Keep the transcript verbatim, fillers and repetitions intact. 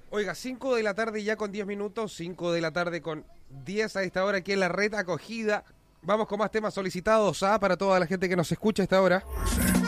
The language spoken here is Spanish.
Oiga, cinco de la tarde ya con diez minutos, cinco de la tarde con diez a esta hora aquí en la red acogida. Vamos con más temas solicitados, ¿ah? Para toda la gente que nos escucha a esta hora.